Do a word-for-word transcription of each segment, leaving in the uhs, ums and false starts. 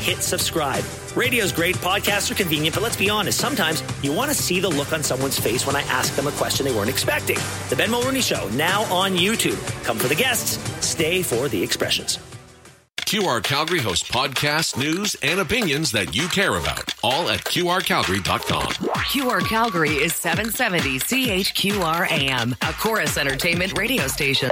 hit subscribe. Radio's great, podcasts are convenient, but let's be honest, sometimes you want to see the look on someone's face when I ask them a question they weren't expecting. The Ben Mulroney Show, now on YouTube. Come for the guests, stay for the expressions. Q R Calgary hosts podcasts, news, and opinions that you care about. All at Q R Calgary dot com. Q R Calgary is seven seventy C H Q R A M, a Chorus Entertainment radio station.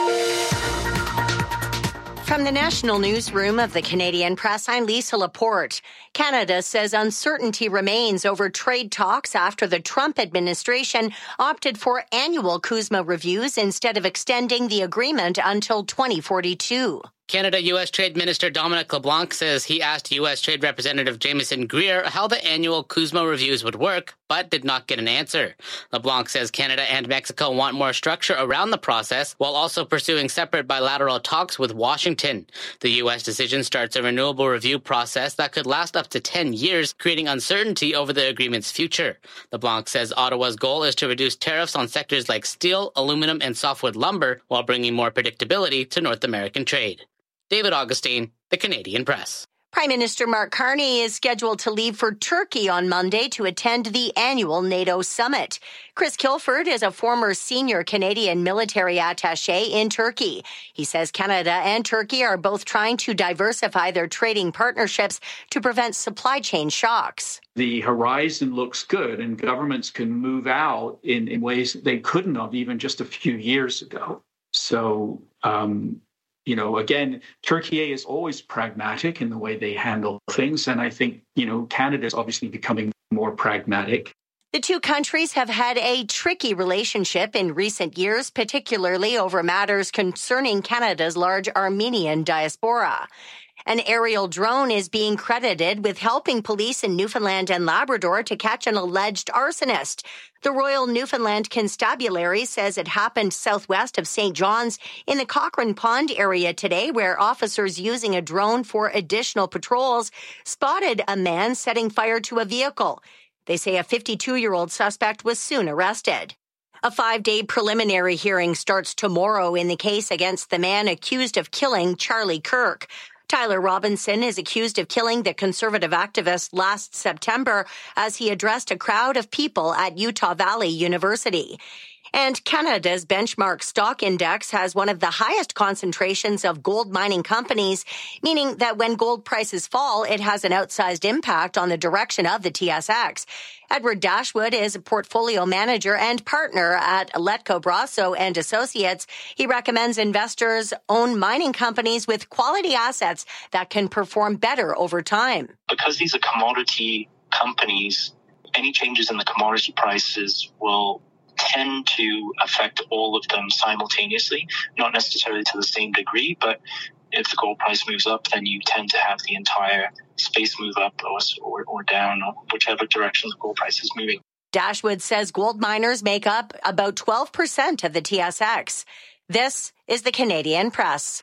From the National Newsroom of the Canadian Press, I'm Lisa Laporte. Canada says uncertainty remains over trade talks after the Trump administration opted for annual C U S M A reviews instead of extending the agreement until twenty forty-two. Canada-U S Trade Minister Dominic LeBlanc says he asked U S Trade Representative Jameson Greer how the annual C U S M A reviews would work, but did not get an answer. LeBlanc says Canada and Mexico want more structure around the process while also pursuing separate bilateral talks with Washington. The U S decision starts a renewable review process that could last up to ten years, creating uncertainty over the agreement's future. LeBlanc says Ottawa's goal is to reduce tariffs on sectors like steel, aluminum, and softwood lumber while bringing more predictability to North American trade. David Augustine, The Canadian Press. Prime Minister Mark Carney is scheduled to leave for Turkey on Monday to attend the annual NATO summit. Chris Kilford is a former senior Canadian military attaché in Turkey. He says Canada and Turkey are both trying to diversify their trading partnerships to prevent supply chain shocks. The horizon looks good, and governments can move out in, in ways they couldn't have even just a few years ago. So, um, You know, again, Turkey is always pragmatic in the way they handle things. And I think, you know, Canada is obviously becoming more pragmatic. The two countries have had a tricky relationship in recent years, particularly over matters concerning Canada's large Armenian diaspora. An aerial drone is being credited with helping police in Newfoundland and Labrador to catch an alleged arsonist. The Royal Newfoundland Constabulary says it happened southwest of Saint John's in the Cochrane Pond area today, where officers using a drone for additional patrols spotted a man setting fire to a vehicle. They say a fifty-two-year-old suspect was soon arrested. A five-day preliminary hearing starts tomorrow in the case against the man accused of killing Charlie Kirk. Tyler Robinson is accused of killing the conservative activist last September as he addressed a crowd of people at Utah Valley University. And Canada's benchmark stock index has one of the highest concentrations of gold mining companies, meaning that when gold prices fall, it has an outsized impact on the direction of the T S X. Edward Dashwood is a portfolio manager and partner at Letco Brasso and Associates. He recommends investors own mining companies with quality assets that can perform better over time. Because these are commodity companies, any changes in the commodity prices will tend to affect all of them simultaneously, not necessarily to the same degree, but if the gold price moves up, then you tend to have the entire space move up or, or, or down, or whichever direction the gold price is moving. Dashwood says gold miners make up about twelve percent of the T S X. This is the Canadian Press.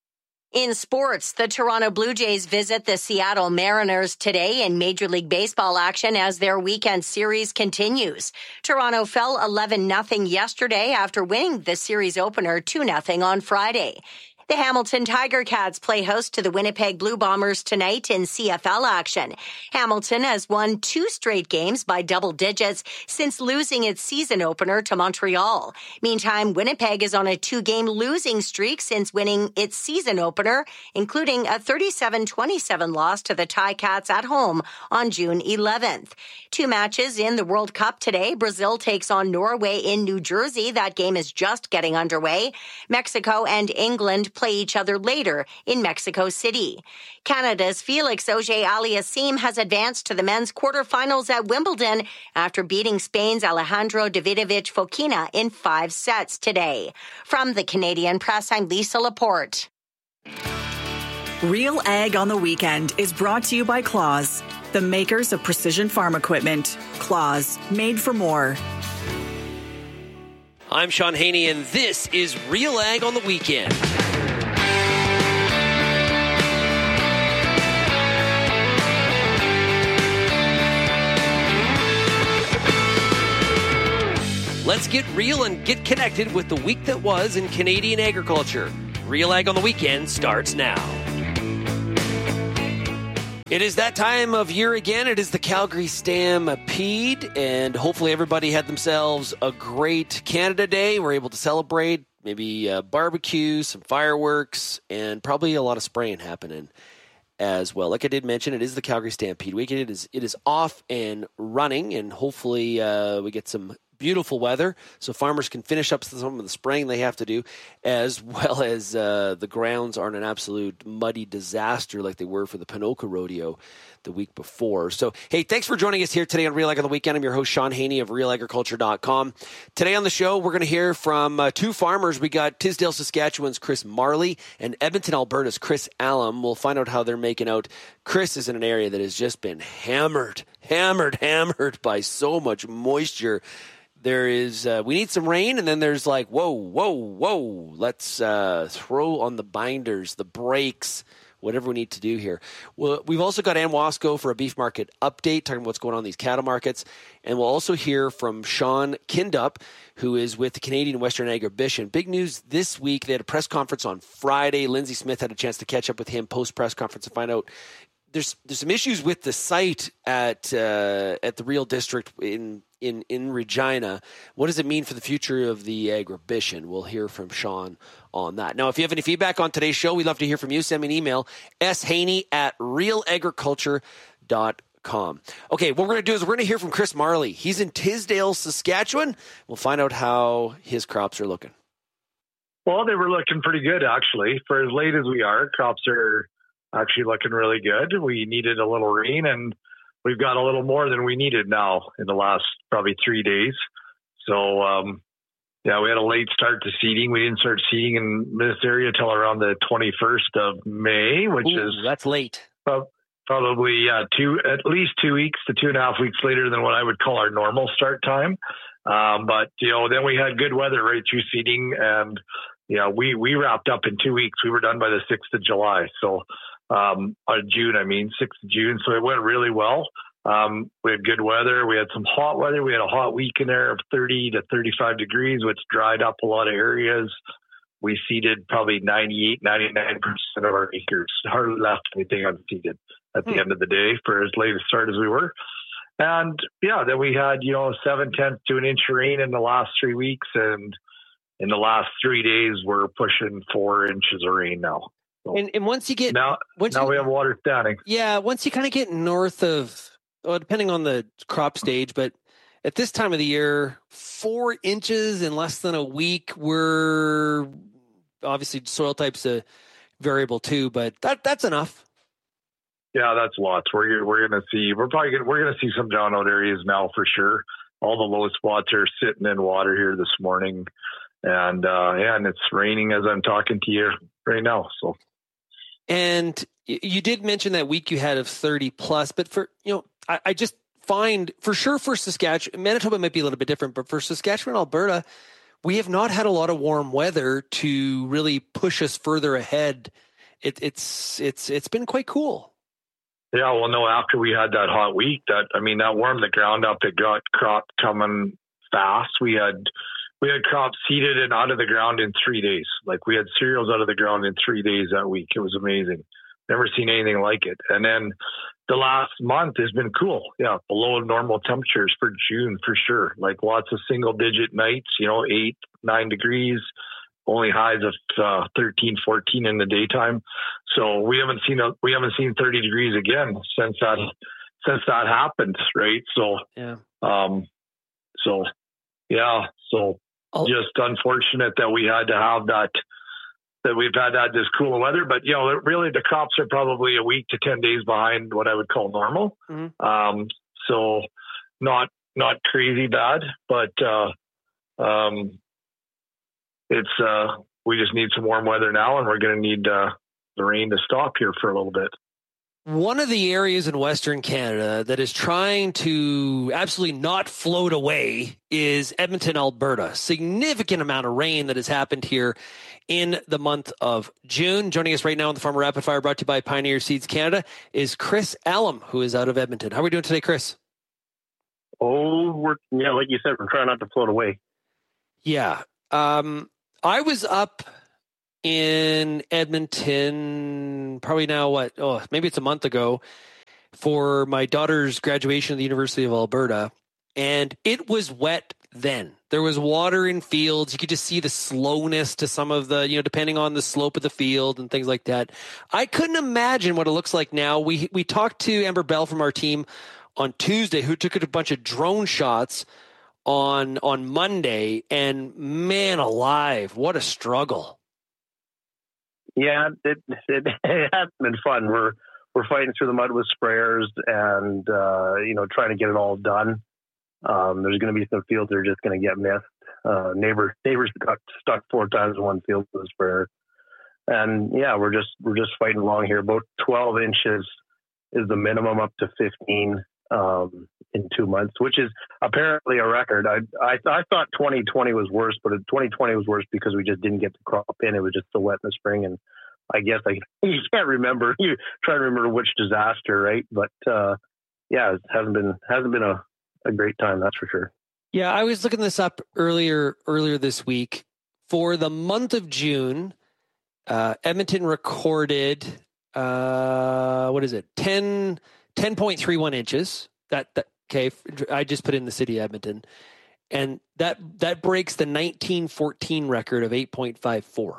In sports, the Toronto Blue Jays visit the Seattle Mariners today in Major League Baseball action as their weekend series continues. Toronto fell eleven nothing yesterday after winning the series opener two nothing on Friday. The Hamilton Tiger Cats play host to the Winnipeg Blue Bombers tonight in C F L action. Hamilton has won two straight games by double digits since losing its season opener to Montreal. Meantime, Winnipeg is on a two-game losing streak since winning its season opener, including a thirty-seven twenty-seven loss to the Ticats at home on June eleventh. Two matches in the World Cup today. Brazil takes on Norway in New Jersey. That game is just getting underway. Mexico and England play each other later in Mexico City. Canada's Felix Auger-Aliassime has advanced to the men's quarterfinals at Wimbledon after beating Spain's Alejandro Davidovich Fokina in five sets today. From the Canadian Press, I'm Lisa Laporte. Real Ag on the Weekend is brought to you by Claws, the makers of precision farm equipment. Claws, made for more. I'm Sean Haney, and this is Real Ag on the Weekend. Let's get real and get connected with the week that was in Canadian agriculture. Real Ag on the Weekend starts now. It is that time of year again. It is the Calgary Stampede, and hopefully everybody had themselves a great Canada Day. We're able to celebrate, maybe a barbecue, some fireworks, and probably a lot of spraying happening as well. Like I did mention, it is the Calgary Stampede weekend. It is it is off and running, and hopefully uh, we get some beautiful weather so farmers can finish up some of the spraying they have to do, as well as uh, the grounds aren't an absolute muddy disaster like they were for the Ponoka Rodeo the week before. So, hey, thanks for joining us here today on Real Ag on the Weekend. I'm your host, Sean Haney of real agriculture dot com. Today on the show, we're going to hear from uh, two farmers. We got Tisdale, Saskatchewan's Chris Marley and Edmonton, Alberta's Chris Allen. We'll find out how they're making out. Chris is in an area that has just been hammered, hammered, hammered by so much moisture. There is, uh, we need some rain, and then there's like, whoa, whoa, whoa, let's uh, throw on the binders, the brakes, whatever we need to do here. Well, we've also got Ann Wasco for a beef market update, talking about what's going on in these cattle markets. And we'll also hear from Sean Kindup, who is with the Canadian Western Agribition. Big news this week. They had a press conference on Friday. Lindsay Smith had a chance to catch up with him post-press conference and find out there's there's some issues with the site at uh, at the Real District in in in Regina. What does it mean for the future of the Agribition? We'll hear from Sean on that. Now, if you have any feedback on today's show, we'd love to hear from you. Send me an email, shaney at real agriculture dot com. Okay, what we're going to do is we're going to hear from Chris Marley. He's in Tisdale, Saskatchewan. We'll find out how his crops are looking. Well, they were looking pretty good, actually. For as late as we are, crops are actually looking really good. We needed a little rain, and we've got a little more than we needed now in the last probably three days. So, um, yeah, we had a late start to seeding. We didn't start seeding in this area till around the twenty-first of May, which Ooh, is that's late. Probably uh, two, at least two weeks to two and a half weeks later than what I would call our normal start time. Um, but you know, then we had good weather right through seeding, and you know, we we wrapped up in two weeks. We were done by the sixth of July. So. Um, on June, I mean, sixth of June. So it went really well. Um, we had good weather. We had some hot weather. We had a hot week in there of thirty to thirty-five degrees, which dried up a lot of areas. We seeded probably ninety-eight, ninety-nine percent of our acres. Hardly left anything unseeded at the hmm. end of the day for as late a start as we were. And yeah, then we had, you know, seven tenths to an inch of rain in the last three weeks. And in the last three days, we're pushing four inches of rain now. And, and once you get now, once now you, we have water standing. Yeah, once you kind of get north of, well, depending on the crop stage, but at this time of the year, four inches in less than a week. We're obviously soil type's a variable too, but that that's enough. Yeah, that's lots. We're we're gonna see. We're probably gonna, we're gonna see some down out areas now for sure. All the low spots are sitting in water here this morning, and uh, yeah, and it's raining as I'm talking to you right now. So. And you did mention that week you had of thirty plus, but for, you know, I, I just find for sure for Saskatchewan, Manitoba might be a little bit different, but for Saskatchewan, Alberta, we have not had a lot of warm weather to really push us further ahead. It, it's, it's, it's been quite cool. Yeah. Well, no, after we had that hot week, that, I mean, that warmed the ground up. It got crop coming fast. We had, We had crops seeded and out of the ground in three days. Like we had cereals out of the ground in three days that week. It was amazing. Never seen anything like it. And then the last month has been cool. Yeah, below normal temperatures for June for sure. Like lots of single digit nights, you know, eight, nine degrees, only highs of uh, thirteen, fourteen in the daytime. So we haven't seen a, we haven't seen thirty degrees again since that since that happened, right? So yeah, um, so yeah, so. Just unfortunate that we had to have that, that we've had that this cooler weather. But, you know, really the crops are probably a week to ten days behind what I would call normal. Mm-hmm. Um, so not, not crazy bad, but uh, um, it's, uh, we just need some warm weather now, and we're going to need uh, the rain to stop here for a little bit. One of the areas in Western Canada that is trying to absolutely not float away is Edmonton, Alberta. Significant amount of rain that has happened here in the month of June. Joining us right now on the Farmer Rapid Fire, brought to you by Pioneer Seeds Canada, is Chris Allen, who is out of Edmonton. How are we doing today, Chris? Oh, we're, yeah, like you said, we're trying not to float away. Yeah. Um, I was up in Edmonton, probably now what, oh, maybe it's a month ago. for my daughter's graduation at the University of Alberta, and it was wet then. There was water in fields. You could just see the slowness to some of the, you know, depending on the slope of the field and things like that. I couldn't imagine what it looks like now. We we talked to Amber Bell from our team on Tuesday, who took a bunch of drone shots on on Monday, and man alive, what a struggle. Yeah, it, it, it has been fun. We're we're fighting through the mud with sprayers and, uh, you know, trying to get it all done. Um, there's going to be some fields that are just going to get missed. Uh, neighbor, neighbors got stuck four times in one field with a sprayer. And yeah, we're just, we're just fighting along here. About twelve inches is the minimum, up to fifteen, um, in two months, which is apparently a record. I, I, I thought twenty twenty was worse, but twenty twenty was worse because we just didn't get the crop in. It was just so wet in the spring. And I guess I, you can't remember, you try to remember which disaster, right? But, uh, yeah, it hasn't been, hasn't been a, a great time, that's for sure. Yeah, I was looking this up earlier earlier this week. For the month of June, uh, Edmonton recorded uh, what is it? ten point three one inches. That that okay, I just put in the city of Edmonton. And that that breaks the nineteen fourteen record of eight point five four.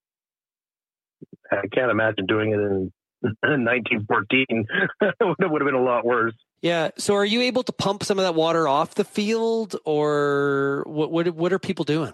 I can't imagine doing it in nineteen fourteen. It would have been a lot worse. Yeah. So are you able to pump some of that water off the field, or what what, what are people doing?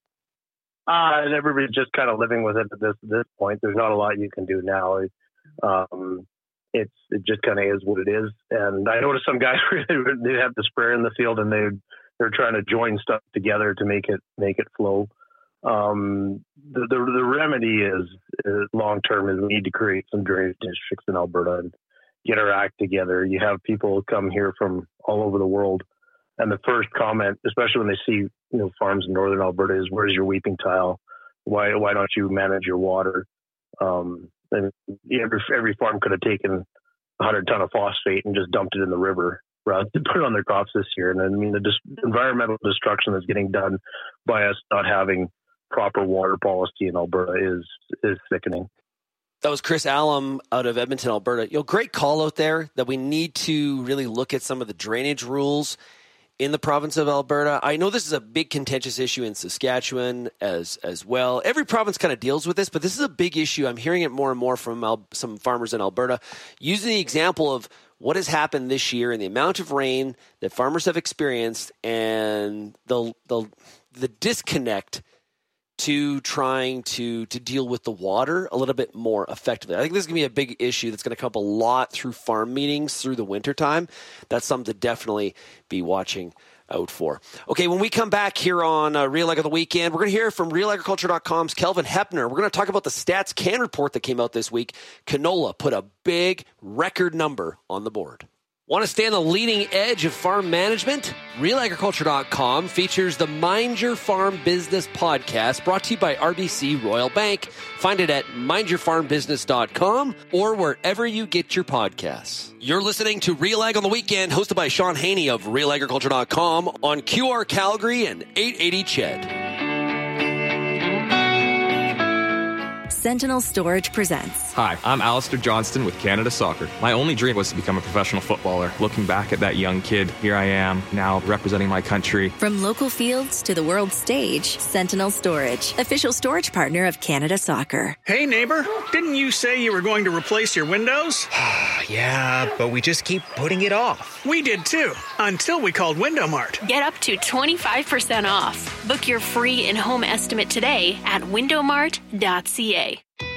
Uh, and everybody's just kind of living with it at this this point. There's not a lot you can do now. It, um, it's it just kind of is what it is. And I noticed some guys they have the sprayer in the field and they they're trying to join stuff together to make it make it flow. Um, the, the the remedy is, is long term is we need to create some drainage districts in Alberta and get our act together. You have people come here from all over the world, and the first comment, especially when they see you know farms in northern Alberta, is where's your weeping tile? Why why don't you manage your water? Um, and every every farm could have taken one hundred ton of phosphate and just dumped it in the river rather than put it on their crops this year. And I mean the dis- environmental destruction that's getting done by us not having proper water policy in Alberta is is sickening. That was Chris Allum out of Edmonton, Alberta. You know, great call out there that we need to really look at some of the drainage rules in the province of Alberta. I know this is a big contentious issue in Saskatchewan as as well. Every province kind of deals with this, but this is a big issue. I'm hearing it more and more from Al- some farmers in Alberta, using the example of what has happened this year and the amount of rain that farmers have experienced and the the the disconnect to trying to to deal with the water a little bit more effectively. I think this is going to be a big issue that's going to come up a lot through farm meetings through the wintertime. That's something to definitely be watching out for. Okay, when we come back here on uh, Real Ag on the Weekend, we're going to hear from real agriculture dot com's Kelvin Hepner. We're going to talk about the Stats Can report that came out this week. Canola put a big record number on the board. Want to stay on the leading edge of farm management? real agriculture dot com features the Mind Your Farm Business podcast, brought to you by R B C Royal Bank. Find it at mind your farm business dot com or wherever you get your podcasts. You're listening to Real Ag on the Weekend, hosted by Sean Haney of real agriculture dot com on Q R Calgary and eight eighty C H E D. Sentinel Storage presents. Hi, I'm Alistair Johnston with Canada Soccer. My only dream was to become a professional footballer. Looking back at that young kid, here I am, now representing my country. From local fields to the world stage, Sentinel Storage, official storage partner of Canada Soccer. Hey neighbor, didn't you say you were going to replace your windows? Yeah, but we just keep putting it off. We did too, until we called Window Mart. Get up to twenty-five percent off. Book your free in-home estimate today at window mart dot c a.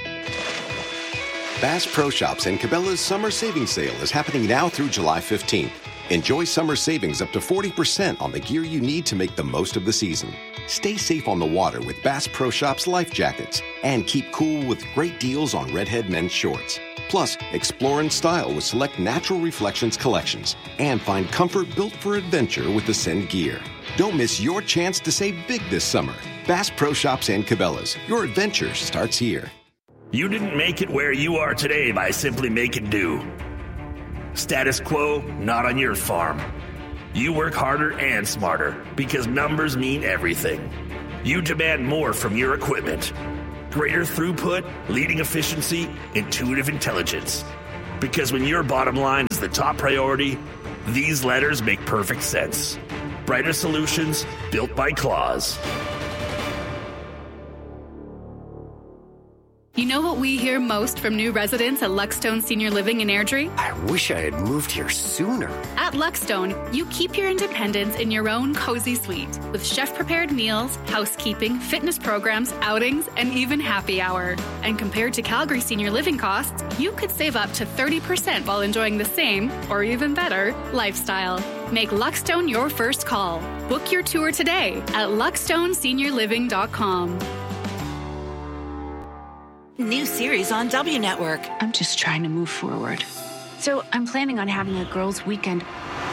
Bass Pro Shops and Cabela's Summer Savings Sale is happening now through July fifteenth. Enjoy summer savings up to forty percent on the gear you need to make the most of the season. Stay safe on the water with Bass Pro Shops life jackets and keep cool with great deals on Redhead men's shorts. Plus, explore in style with select Natural Reflections collections and find comfort built for adventure with Ascend gear. Don't miss your chance to save big this summer. Bass Pro Shops and Cabela's. Your adventure starts here. You didn't make it where you are today by simply making do. Status quo, not on your farm. You work harder and smarter because numbers mean everything. You demand more from your equipment. Greater throughput, leading efficiency, intuitive intelligence. Because when your bottom line is the top priority, these letters make perfect sense. Brighter solutions built by Claws. You know what we hear most from new residents at Luckstone Senior Living in Airdrie? I wish I had moved here sooner. At Luckstone, you keep your independence in your own cozy suite with chef-prepared meals, housekeeping, fitness programs, outings, and even happy hour. And compared to Calgary Senior Living costs, you could save up to thirty percent while enjoying the same, or even better, lifestyle. Make Luckstone your first call. Book your tour today at luckstone senior living dot com. New series on W Network. I'm just trying to move forward. So I'm planning on having a girls' weekend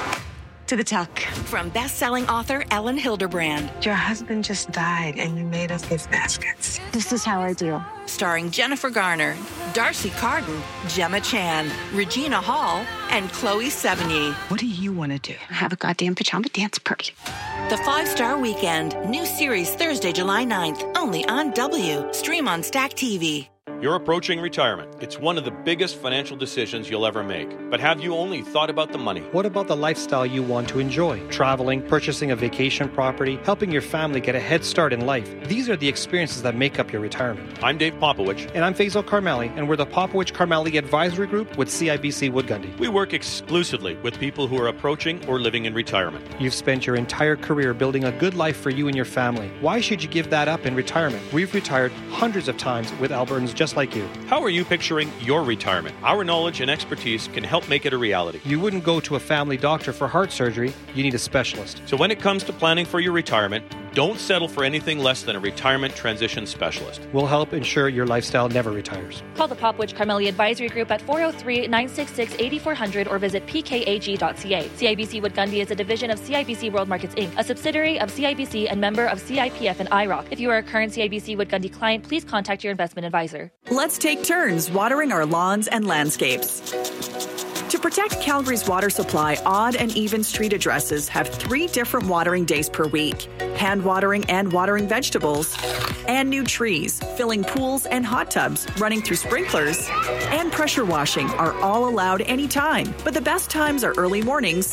to the tuck. From best-selling author Ellen Hilderbrand. Your husband just died and you made us gift baskets. This is how I do. Starring Jennifer Garner, Darcy Carden, Gemma Chan, Regina Hall, and Chloe Sevigny. What do you want to do? Have a goddamn pajama dance party. The Five-Star Weekend. New series Thursday, July ninth. Only on W. Stream on Stack T V. You're approaching retirement. It's one of the biggest financial decisions you'll ever make. But have you only thought about the money? What about the lifestyle you want to enjoy? Traveling, purchasing a vacation property, helping your family get a head start in life. These are the experiences that make up your retirement. I'm Dave Popowich. And I'm Faisal Karmali, and we're the Popowich Karmali Advisory Group with C I B C Wood Gundy. We work exclusively with people who are approaching or living in retirement. You've spent your entire career building a good life for you and your family. Why should you give that up in retirement? We've retired hundreds of times with Albertans just like you. How are you picturing your retirement? Our knowledge and expertise can help make it a reality. You wouldn't go to a family doctor for heart surgery. You need a specialist. So when it comes to planning for your retirement, don't settle for anything less than a retirement transition specialist. We'll help ensure your lifestyle never retires. Call the Popowich Karmali Advisory Group at four oh three, nine six six, eight four zero zero or visit p k a g dot c a. C I B C Wood Gundy is a division of C I B C World Markets Incorporated, a subsidiary of C I B C and member of C I P F and I R O C. If you are a current C I B C Wood Gundy client, please contact your investment advisor. Let's take turns watering our lawns and landscapes. To protect Calgary's water supply, odd and even street addresses have three different watering days per week. Hand watering and watering vegetables, and new trees, filling pools and hot tubs, running through sprinklers, and pressure washing are all allowed anytime. But the best times are early mornings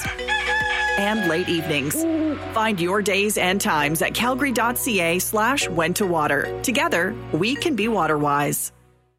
and late evenings. Find your days and times at calgary.ca slash when to water. Together, we can be water wise.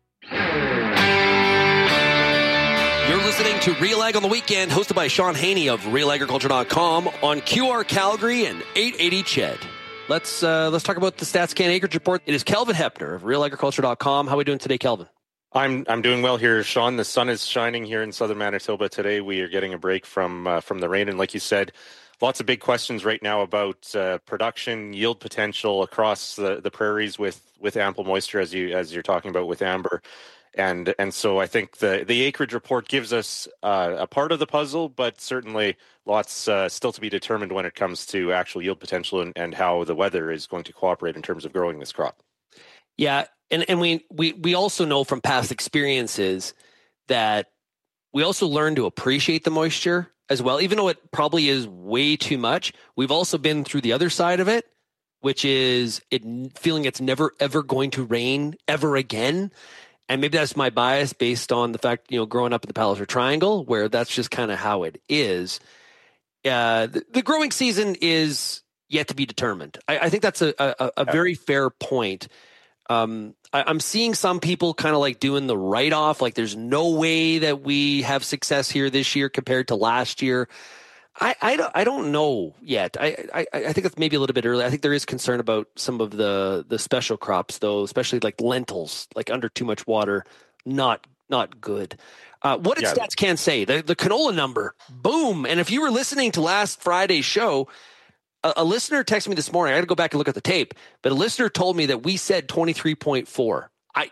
You're listening to Real Ag on the Weekend, hosted by Sean Haney of real agriculture dot com on Q R Calgary and eight eighty C H E D. Let's uh, let's talk about the StatsCan Acreage Report. It is Kelvin Hepner of real agriculture dot com. How are we doing today, Kelvin? I'm I'm doing well here, Sean. The sun is shining here in southern Manitoba today. We are getting a break from uh, from the rain, and like you said, lots of big questions right now about uh, production, yield potential across the, the prairies with, with ample moisture, as you as you're talking about with Amber. And and so I think the, the acreage report gives us uh, a part of the puzzle, but certainly lots uh, still to be determined when it comes to actual yield potential and, and how the weather is going to cooperate in terms of growing this crop. Yeah, and, and we, we, we also know from past experiences that we also learn to appreciate the moisture as well, even though it probably is way too much. We've also been through the other side of it, which is it feeling it's never, ever going to rain ever again. And maybe that's my bias based on the fact, you know, growing up in the Palliser Triangle, where that's just kind of how it is. Uh, the, the growing season is yet to be determined. I, I think that's a, a, a very fair point. Um, I, I'm seeing some people kind of like doing the write-off, like there's no way that we have success here this year compared to last year. I, I, don't, I don't know yet. I, I, I think it's maybe a little bit early. I think there is concern about some of the, the special crops, though, especially like lentils, like under too much water, not not good. Uh, what did yeah. StatsCan say? The, the canola number, boom. And if you were listening to last Friday's show, a, a listener texted me this morning. I got to go back and look at the tape, but a listener told me that we said twenty-three point four. I,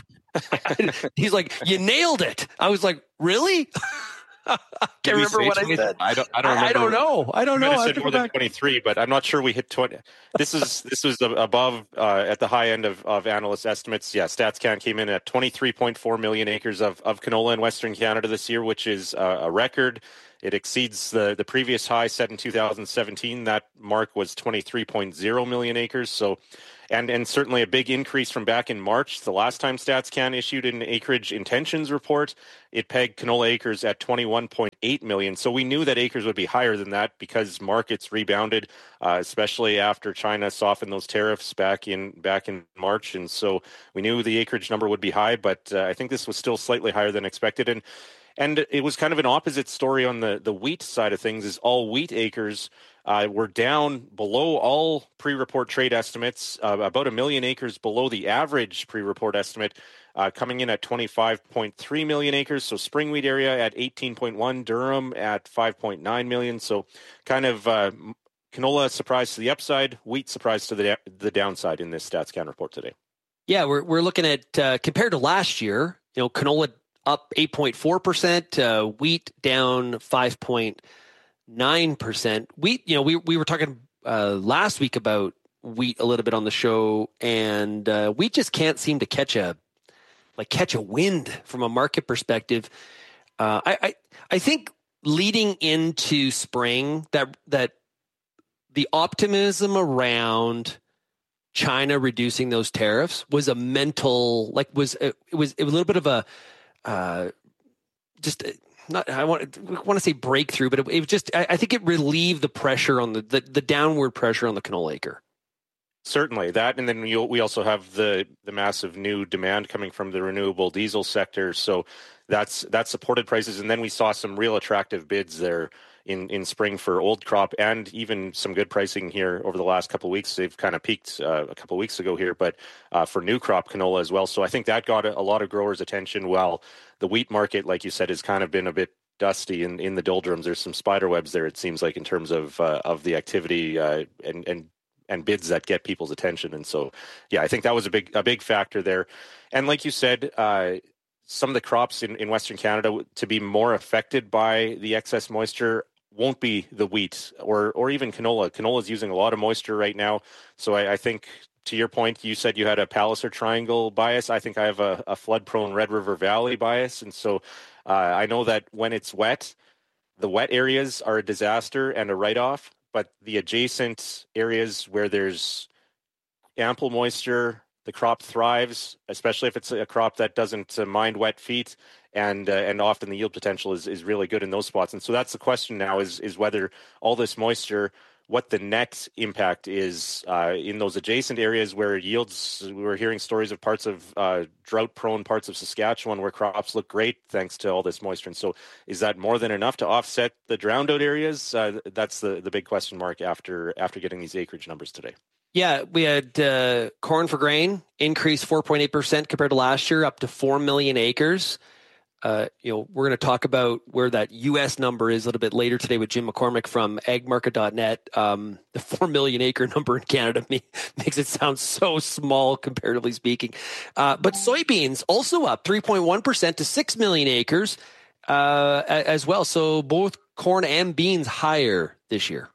he's like, you nailed it. I was like, really? I can't remember what I said. I don't. I don't, I don't know. I don't know. I said more than twenty-three, but I'm not sure we hit twenty. This is this was above uh, at the high end of, of analyst estimates. Yeah, StatsCan came in at twenty-three point four million acres of, of canola in Western Canada this year, which is uh, a record. It exceeds the, the previous high set in two thousand seventeen. That mark was twenty-three point zero million acres. So And and certainly a big increase from back in March. The last time StatsCan issued an acreage intentions report, it pegged canola acres at twenty-one point eight million. So we knew that acres would be higher than that because markets rebounded, uh, especially after China softened those tariffs back in back in March. And so we knew the acreage number would be high, but uh, I think this was still slightly higher than expected. And and it was kind of an opposite story on the, the wheat side of things, is all wheat acres Uh, we're down below all pre-report trade estimates, uh, about a million acres below the average pre-report estimate, uh, coming in at twenty-five point three million acres. So spring wheat area at eighteen point one, Durham at five point nine million. So kind of uh, canola surprise to the upside, wheat surprise to the the downside in this StatsCan report today. Yeah, we're we're looking at uh, compared to last year, you know, canola up eight point four percent, uh, wheat down five point nine percent. Wheat, you know, we we were talking uh, last week about wheat a little bit on the show, and uh, wheat just can't seem to catch a like catch a wind from a market perspective. Uh, I, I I think leading into spring, that that the optimism around China reducing those tariffs was a mental like was it was it was a little bit of a uh, just. A, Not, I want, I want to say breakthrough, but it, it was just, I, I think it relieved the pressure on the, the, the downward pressure on the canola acre. Certainly that. And then we, we also have the, the massive new demand coming from the renewable diesel sector. So that's, that supported prices. And then we saw some real attractive bids there in, in spring for old crop, and even some good pricing here over the last couple of weeks. They've kind of peaked uh, a couple of weeks ago here, but uh, for new crop canola as well. So I think that got a, a lot of growers' attention. While the wheat market, like you said, has kind of been a bit dusty in, in the doldrums. There's some spider webs there, it seems like, in terms of uh, of the activity uh, and and and bids that get people's attention. And so, yeah, I think that was a big a big factor there. And like you said, uh, some of the crops in, in Western Canada to be more affected by the excess moisture won't be the wheat or or even canola. Canola is using a lot of moisture right now. So I, I think, to your point, you said you had a Palliser Triangle bias. I think I have a, a flood-prone Red River Valley bias. And so uh, I know that when it's wet, the wet areas are a disaster and a write-off, but the adjacent areas where there's ample moisture, the crop thrives, especially if it's a crop that doesn't uh, mind wet feet, and uh, and often the yield potential is, is really good in those spots. And so that's the question now, is is whether all this moisture, what the net impact is uh, in those adjacent areas where yields, we were hearing stories of parts of uh, drought-prone parts of Saskatchewan where crops look great thanks to all this moisture. And so is that more than enough to offset the drowned-out areas? Uh, that's the, the big question mark after after getting these acreage numbers today. Yeah, we had uh, corn for grain increase four point eight percent compared to last year, up to four million acres. Uh, you know, we're going to talk about where that U S number is a little bit later today with Jim McCormick from ag market dot net. Um, the four million acre number in Canada makes it sound so small, comparatively speaking. Uh, but soybeans also up three point one percent to six million acres uh, as well. So both corn and beans higher this year.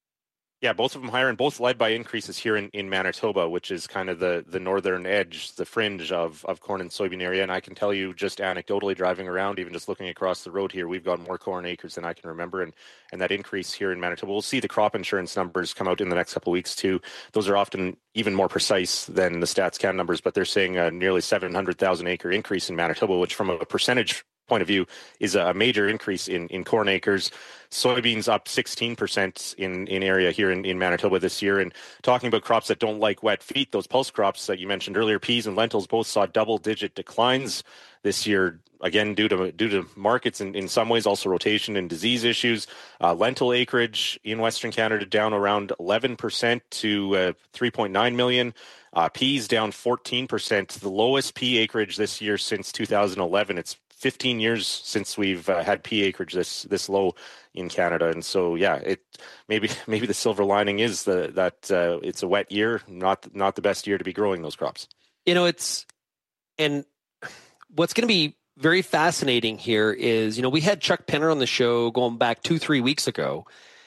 Yeah, both of them higher, and both led by increases here in, in Manitoba, which is kind of the, the northern edge, the fringe of, of corn and soybean area. And I can tell you, just anecdotally driving around, even just looking across the road here, we've got more corn acres than I can remember. And, and that increase here in Manitoba, we'll see the crop insurance numbers come out in the next couple of weeks too. Those are often even more precise than the StatsCan numbers, but they're saying a nearly seven hundred thousand acre increase in Manitoba, which from a percentage point of view is a major increase in, in corn acres. Soybeans up sixteen percent in, in area here in, in Manitoba this year. And talking about crops that don't like wet feet, those pulse crops that you mentioned earlier, peas and lentils, both saw double digit declines this year, again, due to due to markets and in some ways also rotation and disease issues. Uh, lentil acreage in Western Canada down around eleven percent to uh, three point nine million. Uh, peas down fourteen percent, the lowest pea acreage this year since two thousand eleven. It's fifteen years since we've uh, had pea acreage this this low in Canada. And so, yeah, it maybe maybe the silver lining is the, that uh, it's a wet year, not not the best year to be growing those crops. You know, it's and what's going to be very fascinating here is, you know, we had Chuck Penner on the show going back two, three weeks ago,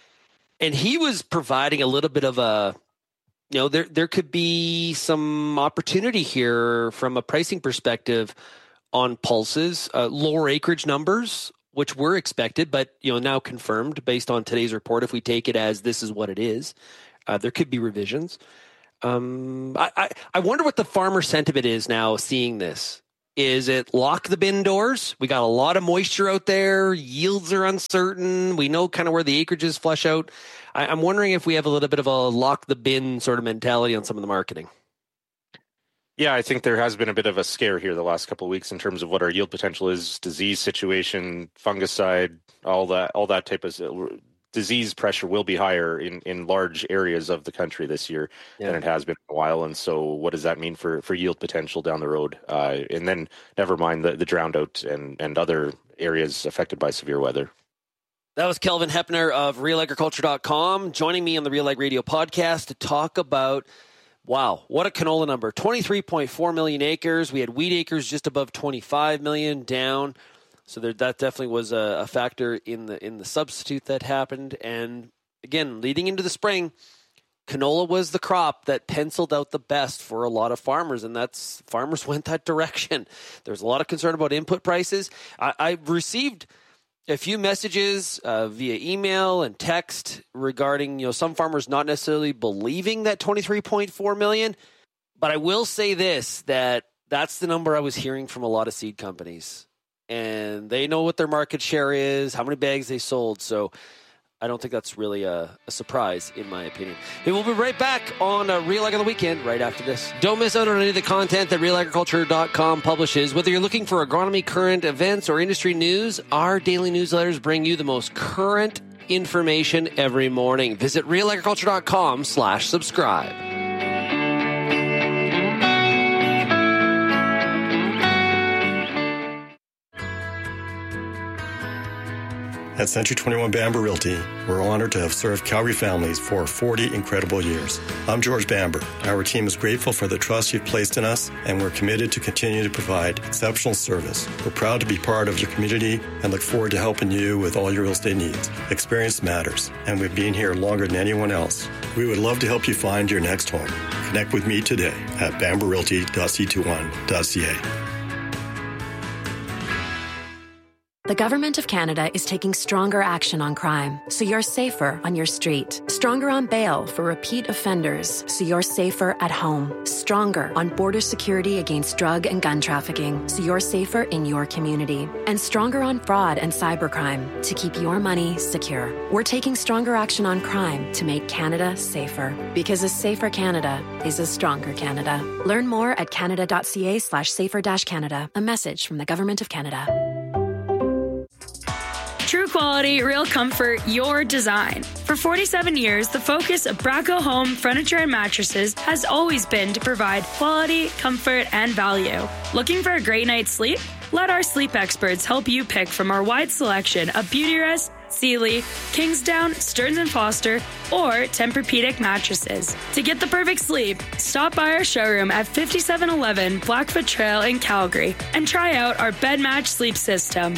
and he was providing a little bit of a, you know, there there could be some opportunity here from a pricing perspective on pulses, uh, lower acreage numbers, which were expected, but, you know, now confirmed based on today's report. If we take it as this is what it is, uh, there could be revisions. Um, I, I, I wonder what the farmer sentiment is now seeing this. Is it lock the bin doors? We got a lot of moisture out there. Yields are uncertain. We know kind of where the acreages flush out. I, I'm wondering if we have a little bit of a lock the bin sort of mentality on some of the marketing. Yeah, I think there has been a bit of a scare here the last couple of weeks in terms of what our yield potential is, disease situation, fungicide, all that, all that type of disease pressure will be higher in, in large areas of the country this year yeah. than it has been in a while. And so what does that mean for, for yield potential down the road? Uh, and then never mind the, the drowned out and, and other areas affected by severe weather. That was Kelvin Heppner of real agriculture dot com joining me on the Real Ag Radio podcast to talk about, wow, what a canola number. twenty-three point four million acres. We had wheat acres just above twenty-five million, down. So there, that definitely was a, a factor in the in the substitute that happened. And again, leading into the spring, canola was the crop that penciled out the best for a lot of farmers, and that's farmers went that direction. There's a lot of concern about input prices. I, I've received a few messages uh, via email and text regarding, you know, some farmers not necessarily believing that twenty-three point four million. But I will say this, that that's the number I was hearing from a lot of seed companies. And they know what their market share is, how many bags they sold. So I don't think that's really a, a surprise, in my opinion. Hey, we'll be right back on uh, Real Ag on the Weekend right after this. Don't miss out on any of the content that real agriculture dot com publishes. Whether you're looking for agronomy, current events, or industry news, our daily newsletters bring you the most current information every morning. Visit real agriculture dot com slash subscribe. At Century twenty-one Bamber Realty, we're honored to have served Calgary families for forty incredible years. I'm George Bamber. Our team is grateful for the trust you've placed in us, and we're committed to continue to provide exceptional service. We're proud to be part of your community and look forward to helping you with all your real estate needs. Experience matters, and we've been here longer than anyone else. We would love to help you find your next home. Connect with me today at bamber realty dot c twenty-one dot c a. The Government of Canada is taking stronger action on crime, so you're safer on your street. Stronger on bail for repeat offenders, so you're safer at home. Stronger on border security against drug and gun trafficking, so you're safer in your community. And stronger on fraud and cybercrime, to keep your money secure. We're taking stronger action on crime to make Canada safer. Because a safer Canada is a stronger Canada. Learn more at canada dot c a slash safer dash Canada. A message from the Government of Canada. True quality, real comfort, your design. For forty-seven years, the focus of Braco Home Furniture and Mattresses has always been to provide quality, comfort, and value. Looking for a great night's sleep? Let our sleep experts help you pick from our wide selection of Beautyrest, Sealy, Kingsdown, Stearns and Foster, or Tempur-Pedic mattresses. To get the perfect sleep, stop by our showroom at fifty-seven eleven Blackfoot Trail in Calgary and try out our bed match sleep system.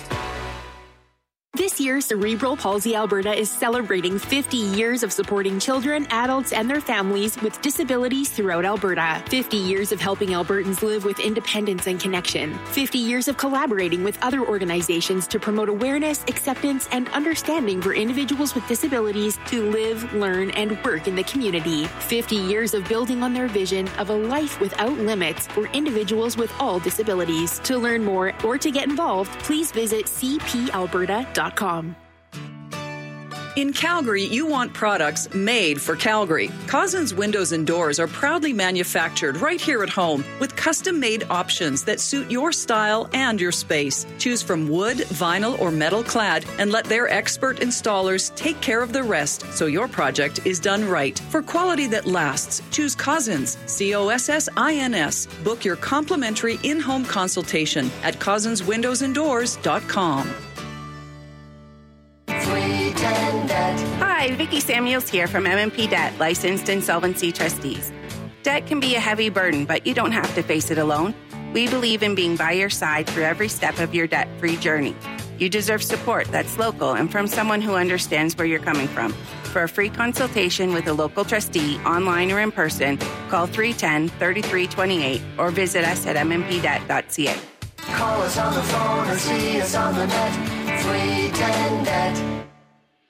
This year, Cerebral Palsy Alberta is celebrating fifty years of supporting children, adults, and their families with disabilities throughout Alberta. fifty years of helping Albertans live with independence and connection. fifty years of collaborating with other organizations to promote awareness, acceptance, and understanding for individuals with disabilities to live, learn, and work in the community. fifty years of building on their vision of a life without limits for individuals with all disabilities. To learn more or to get involved, please visit c p alberta dot com. In Calgary, you want products made for Calgary. Cousins Windows and Doors are proudly manufactured right here at home with custom-made options that suit your style and your space. Choose from wood, vinyl, or metal clad and let their expert installers take care of the rest so your project is done right. For quality that lasts, choose Cousins, C O S S I N S. Book your complimentary in-home consultation at cousins windows and doors dot com. Hi, Vicki Samuels here from M and P Debt, licensed insolvency trustees. Debt can be a heavy burden, but you don't have to face it alone. We believe in being by your side through every step of your debt-free journey. You deserve support that's local and from someone who understands where you're coming from. For a free consultation with a local trustee, online or in person, call three one zero, three three two eight or visit us at m m p debt dot c a. Call us on the phone or see us on the net. three one zero debt.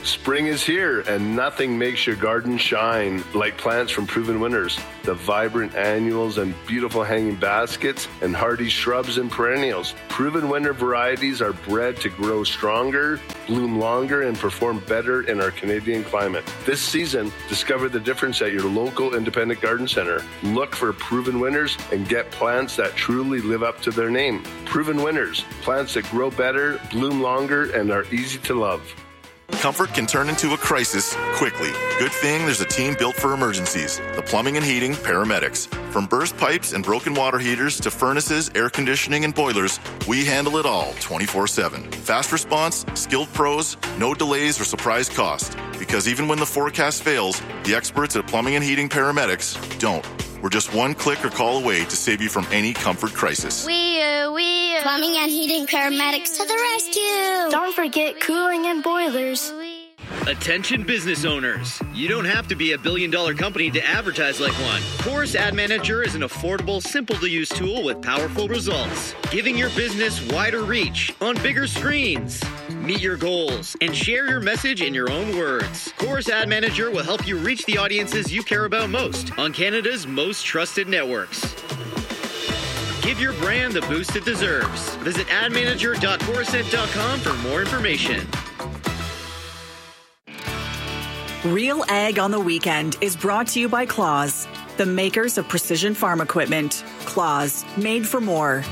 Spring is here, and nothing makes your garden shine like plants from Proven Winners. The vibrant annuals and beautiful hanging baskets and hardy shrubs and perennials. Proven Winner varieties are bred to grow stronger, bloom longer, and perform better in our Canadian climate. This season, discover the difference at your local independent garden center. Look for Proven Winners and get plants that truly live up to their name. Proven Winners, plants that grow better, bloom longer, and are easy to love. Comfort can turn into a crisis quickly. Good thing there's a team built for emergencies. The Plumbing and Heating Paramedics. From burst pipes and broken water heaters to furnaces, air conditioning, and boilers, we handle it all twenty-four seven. Fast response, skilled pros, no delays or surprise cost. Because even when the forecast fails, the experts at Plumbing and Heating Paramedics don't. We're just one click or call away to save you from any comfort crisis. We, uh, we, uh, Plumbing and Heating Paramedics to the rescue. Don't forget cooling and boilers. Attention business owners. You don't have to be a billion dollar company to advertise like one. Chorus Ad Manager is an affordable, simple to use tool with powerful results, giving your business wider reach on bigger screens. Meet your goals and share your message in your own words. Chorus Ad Manager will help you reach the audiences you care about most on Canada's most trusted networks. Give your brand the boost it deserves. Visit ad manager dot chorused dot com for more information. Real Ag on the Weekend is brought to you by Claws, the makers of precision farm equipment. Claws, made for more.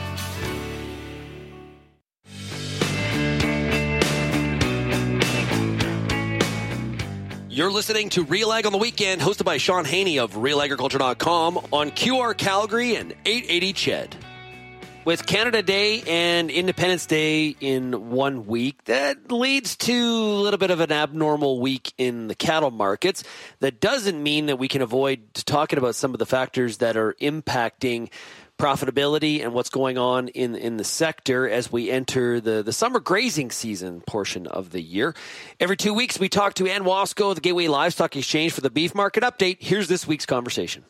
You're listening to Real Ag on the Weekend, hosted by Sean Haney of real agriculture dot com on Q R Calgary and eight eighty C H E D. With Canada Day and Independence Day in one week, that leads to a little bit of an abnormal week in the cattle markets. That doesn't mean that we can avoid talking about some of the factors that are impacting profitability and what's going on in in the sector as we enter the, the summer grazing season portion of the year. Every two weeks, we talk to Ann Wasco of the Gateway Livestock Exchange for the beef market update. Here's this week's conversation.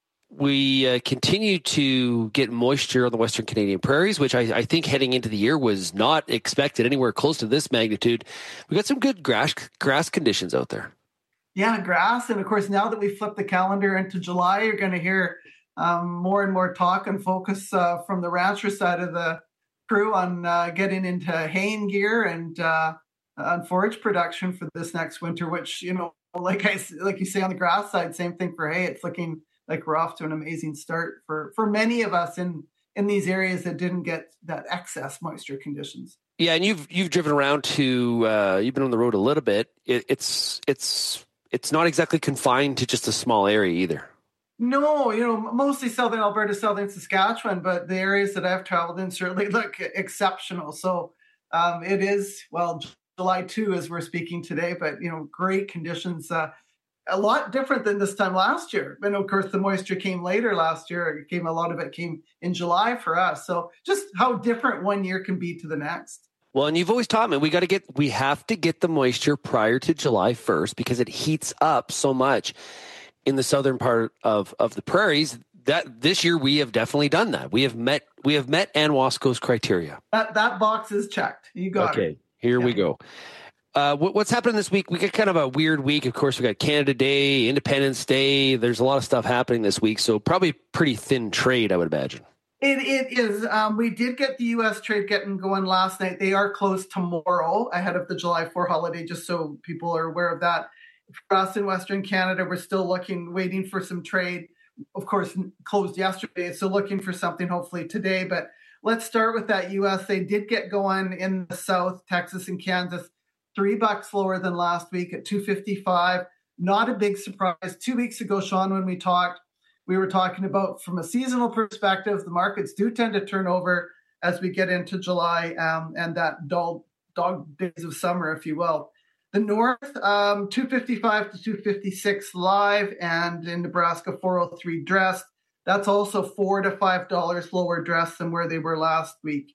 We uh, continue to get moisture on the Western Canadian prairies, which I, I think heading into the year was not expected anywhere close to this magnitude. We got some good grass grass conditions out there. Yeah, grass. And of course, now that we flip the calendar into July, you're going to hear um, more and more talk and focus uh, from the rancher side of the crew on uh, getting into haying gear and uh, on forage production for this next winter, which, you know, like I like you say on the grass side, same thing for hay. It's looking like we're off to an amazing start for, for many of us in, in these areas that didn't get that excess moisture conditions. Yeah, and you've you've driven around to uh, you've been on the road a little bit. It, it's it's it's not exactly confined to just a small area either. No, you know, mostly southern Alberta, southern Saskatchewan, but the areas that I've traveled in certainly look exceptional. So um, it is, well, July second as we're speaking today, but, you know, great conditions. Uh, a lot different than this time last year. And of course, the moisture came later last year. It came, a lot of it came in July for us. So just how different one year can be to the next. Well, and you've always taught me we got to get, we have to get the moisture prior to July first because it heats up so much in the southern part of, of the prairies. That this year we have definitely done that. We have met, we have met Ann Wasco's criteria. That that box is checked. You got okay, it. Okay, here yeah. we go. Uh, what, what's happening this week? We got kind of a weird week. Of course, we got Canada Day, Independence Day. There's a lot of stuff happening this week, so probably pretty thin trade, I would imagine. It It is. Um, we did get the U S trade getting going last night. They are closed tomorrow ahead of the July fourth holiday, just so people are aware of that. For us in Western Canada, we're still looking, waiting for some trade. Of course, closed yesterday, so looking for something hopefully today. But let's start with that U S. They did get going in the South, Texas and Kansas, three bucks lower than last week at two fifty-five. Not a big surprise. Two weeks ago, Sean, when we talked, we were talking about from a seasonal perspective, the markets do tend to turn over as we get into July um, and that dull dog days of summer, if you will. The North, um, two fifty-five to two fifty-six live, and in Nebraska, four oh three dressed. That's also four to five dollars lower dressed than where they were last week.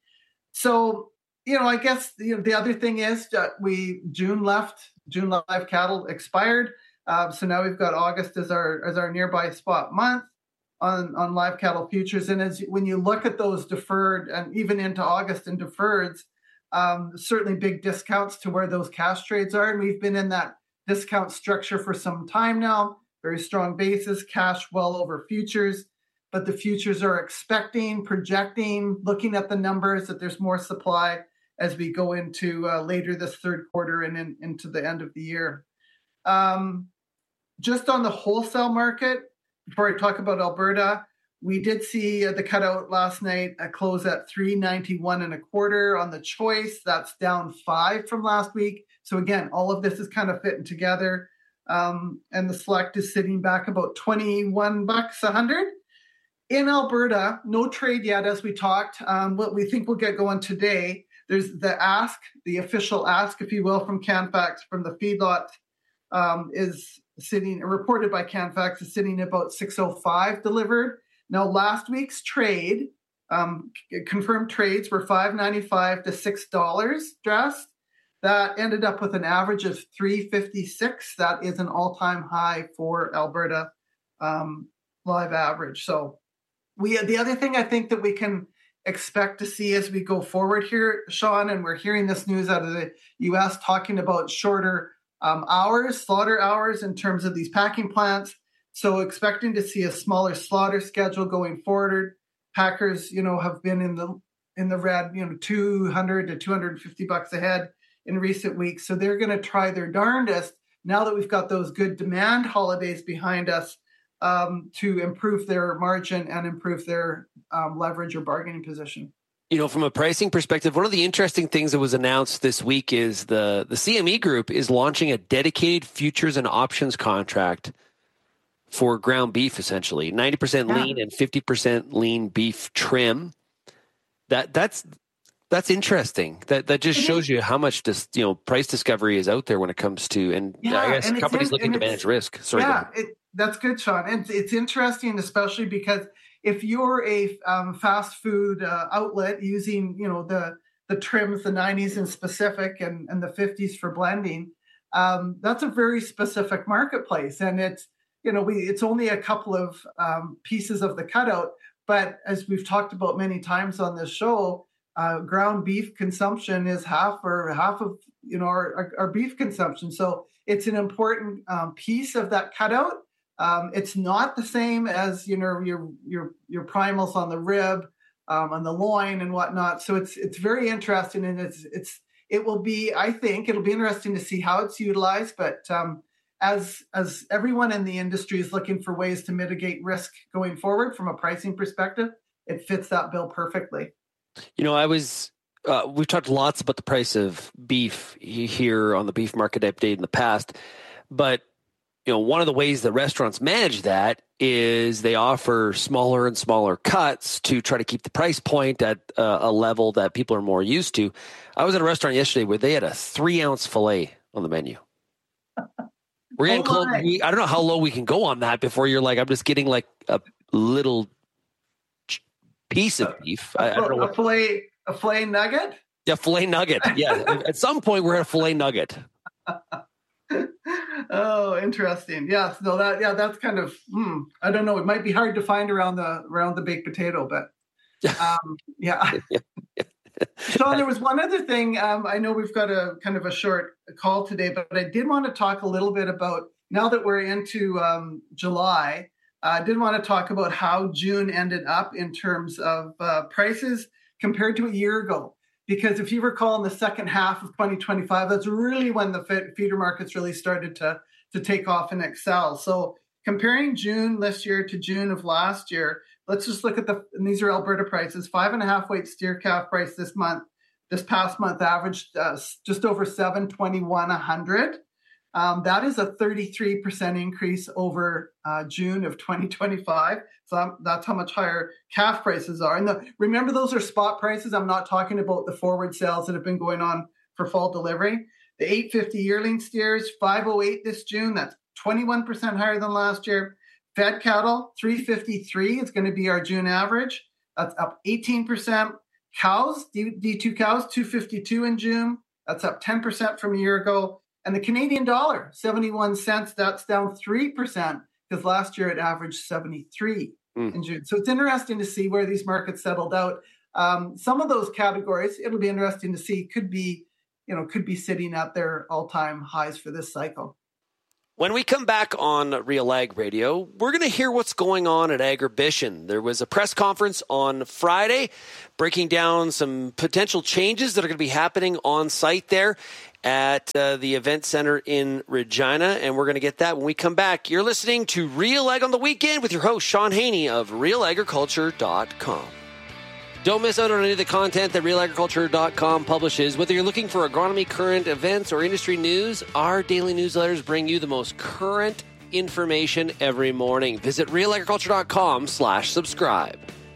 So, you know, I guess you know, the other thing is that we June left, June live cattle expired. Uh, so now we've got August as our as our nearby spot month on, on live cattle futures. And as when you look at those deferred and even into August and deferreds, Um, certainly big discounts to where those cash trades are. And we've been in that discount structure for some time now. Very strong basis, cash well over futures. But the futures are expecting, projecting, looking at the numbers that there's more supply as we go into uh, later this third quarter and in, into the end of the year. Um, just on the wholesale market, before I talk about Alberta, we did see uh, the cutout last night uh, close at three ninety-one and a quarter on the choice. That's down five from last week. So again, all of this is kind of fitting together. Um, and the select is sitting back about twenty-one bucks a hundred. In Alberta, no trade yet, as we talked. Um, what we think will get going today, there's the ask, the official ask, if you will, from Canfax, from the feedlot, um, is sitting, reported by Canfax, is sitting about six oh five delivered. Now, last week's trade, um, confirmed trades were five ninety-five to six dollars dressed. That ended up with an average of three fifty-six. That is an all-time high for Alberta um, live average. So we, the other thing I think that we can expect to see as we go forward here, Sean, and we're hearing this news out of the U S talking about shorter um, hours, slaughter hours in terms of these packing plants. So expecting to see a smaller slaughter schedule going forward. Packers, you know, have been in the in the red, you know, two hundred to two hundred fifty bucks a head in recent weeks. So they're going to try their darndest now that we've got those good demand holidays behind us um, to improve their margin and improve their um, leverage or bargaining position. You know, from a pricing perspective, one of the interesting things that was announced this week is the, the C M E Group is launching a dedicated futures and options contract for ground beef, essentially ninety percent yeah. lean and fifty percent lean beef trim. That that's that's interesting. That that just shows you how much this, you know, price discovery is out there when it comes to, and yeah, I guess companies in, looking to manage risk. Sorry, yeah, it, that's good, Sean. And it's interesting, especially because if you're a um, fast food uh, outlet using, you know, the the trims, the nineties in specific, and and the fifties for blending, um, that's a very specific marketplace, and it's, you know, we it's only a couple of um, pieces of the cutout, but as we've talked about many times on this show, uh, ground beef consumption is half or half of, you know, our, our, our beef consumption. So it's an important um, piece of that cutout. Um, it's not the same as, you know, your your your primals on the rib, um, on the loin and whatnot. So it's it's very interesting, and it's it's it will be, I think, it'll be interesting to see how it's utilized, but. Um, As as everyone in the industry is looking for ways to mitigate risk going forward from a pricing perspective, it fits that bill perfectly. You know, I was uh, we've talked lots about the price of beef here on the Beef Market Update in the past, but you know, one of the ways that restaurants manage that is they offer smaller and smaller cuts to try to keep the price point at uh, a level that people are more used to. I was at a restaurant yesterday where they had a three ounce fillet on the menu. We're getting close. We, I don't know how low we can go on that before you're like, I'm just getting like a little piece of beef. I, I don't know a what, filet, a filet nugget. Yeah, filet nugget. Yeah, at some point we're at a filet nugget. Oh, interesting. Yeah, no, that yeah, that's kind of. Hmm, I don't know. It might be hard to find around the around the baked potato, but um, yeah. Sean, there was one other thing. Um, I know we've got a kind of a short call today, but I did want to talk a little bit about, now that we're into um, July, uh, I did want to talk about how June ended up in terms of uh, prices compared to a year ago. Because if you recall, in the second half of twenty twenty-five, that's really when the feeder markets really started to, to take off and excel. So comparing June this year to June of last year, let's just look at the, and these are Alberta prices, five and a half weight steer calf price this month, this past month averaged uh, just over seven twenty-one a hundred. Um, that is a thirty-three percent increase over uh, June of twenty twenty-five. So I'm, that's how much higher calf prices are. And the, remember, those are spot prices. I'm not talking about the forward sales that have been going on for fall delivery. The eight fifty yearling steers, five oh eight this June. That's twenty-one percent higher than last year. Fed cattle, three fifty-three is going to be our June average. That's up eighteen percent. Cows, D two cows, two fifty-two in June. That's up ten percent from a year ago. And the Canadian dollar, seventy-one cents, that's down three percent because last year it averaged seventy-three mm. in June. So it's interesting to see where these markets settled out. um, some of those categories, it'll be interesting to see, could be, you know, could be sitting at their all-time highs for this cycle. When we come back on Real Ag Radio, we're going to hear what's going on at Agribition. There was a press conference on Friday breaking down some potential changes that are going to be happening on site there at uh, the event center in Regina, and we're going to get that when we come back. You're listening to Real Ag on the Weekend with your host, Sean Haney of real agriculture dot com. Don't miss out on any of the content that real agriculture dot com publishes. Whether you're looking for agronomy, current events, or industry news, our daily newsletters bring you the most current information every morning. Visit real agriculture dot com slash subscribe.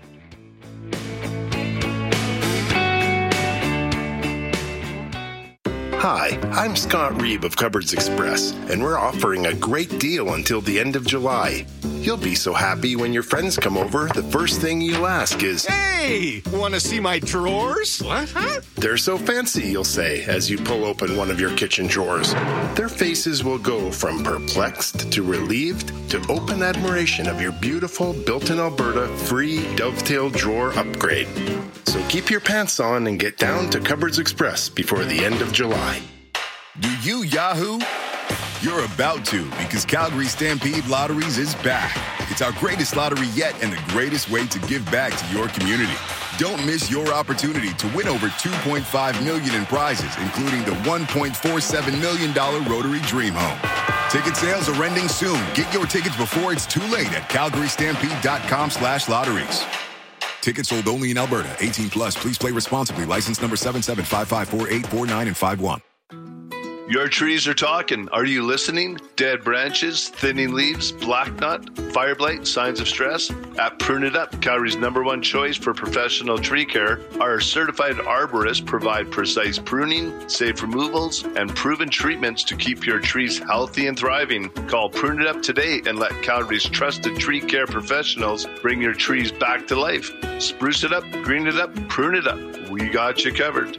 Hi, I'm Scott Reeb of Cupboards Express, and we're offering a great deal until the end of July. You'll be so happy when your friends come over, the first thing you'll ask is, "Hey, want to see my drawers?" What? Huh? They're so fancy, you'll say, as you pull open one of your kitchen drawers. Their faces will go from perplexed to relieved to open admiration of your beautiful built-in Alberta free dovetail drawer upgrade. So keep your pants on and get down to Cupboards Express before the end of July. Do you Yahoo? You're about to, because Calgary Stampede Lotteries is back. It's our greatest lottery yet and the greatest way to give back to your community. Don't miss your opportunity to win over two point five million dollars in prizes, including the one point four seven million dollars Rotary Dream Home. Ticket sales are ending soon. Get your tickets before it's too late at calgary stampede dot com slash lotteries. Tickets sold only in Alberta. eighteen plus. Please play responsibly. License number seven seven five five four eight four nine and five one. Your trees are talking. Are you listening? Dead branches, thinning leaves, black knot, fire blight, signs of stress? At Prune It Up, Calgary's number one choice for professional tree care, our certified arborists provide precise pruning, safe removals, and proven treatments to keep your trees healthy and thriving. Call Prune It Up today and let Calgary's trusted tree care professionals bring your trees back to life. Spruce it up, green it up, prune it up. We got you covered.